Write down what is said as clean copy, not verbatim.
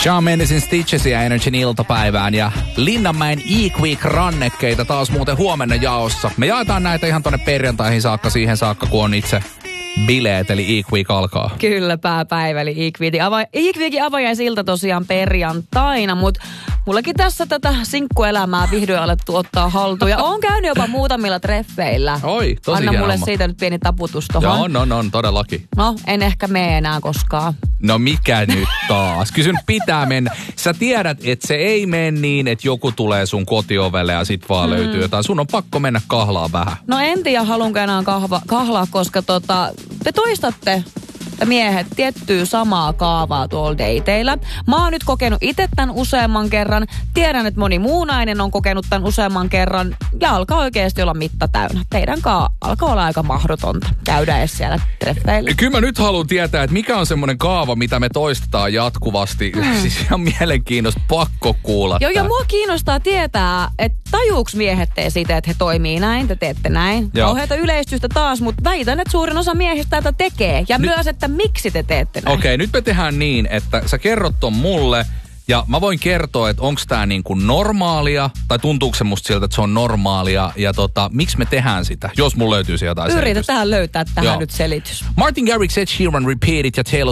Shawn Mendesin Stitchesia Energyn iltapäivään ja Linnanmäen E-Quick-rannekkeita taas muuten huomenna jaossa. Me jaetaan näitä ihan tonne perjantaihin saakka, siihen saakka kun on itse bileet, eli E-Quick alkaa. Kyllä, pääpäivä, eli E-Quickin avajaisilta tosiaan perjantaina, mutta mullakin tässä tätä sinkkuelämää vihdoin alettu ottaa haltuun. Ja oon käynyt jopa muutamilla treffeillä. Oi, tosi Anna hieno mulle homma. siitä nyt pieni taputus tohon. Joo, on, todellakin. No, en ehkä mene enää koskaan. No mikä nyt taas? Kysyn pitää mennä. Sä tiedät, että se ei mene niin, että joku tulee sun kotiovelle ja sit vaan löytyy jotain. Sun on pakko mennä kahlaa vähän. No en tiedä, haluanko enää kahlaa, koska te toistatte miehet tiettyä samaa kaavaa tuolla dateilla. Mä oon nyt kokenut itse tämän useamman kerran. Tiedän, että moni muu nainen on kokenut tämän useamman kerran. Ja alkaa oikeasti olla mitta täynnä. Teidän alkaa olla aika mahdotonta käydä edes siellä treffeillä. Kyllä mä nyt haluan tietää, että mikä on semmoinen kaava, mitä me toistetaan jatkuvasti. Siis ihan mielenkiintoista, pakko kuulla. Joo, ja mua kiinnostaa tietää, että tajuuks miehet tee siitä, että he toimii näin, te teette näin. Kauheata yleistystä taas, mutta väitän, että suurin osa miehistä tätä tekee. Ja myös, että miksi te teette näin. Okei, nyt me tehdään niin, että sä kerrot ton mulle ja mä voin kertoa, että onko tää niin kuin normaalia tai tuntuuko se musta siltä, että se on normaalia ja miksi me tehdään sitä, jos mulla löytyy jotain selitystä. Yritetään löytää tähän nyt selitys. Martin Garrix, Ed Sheeran, Repeat It ja Taylor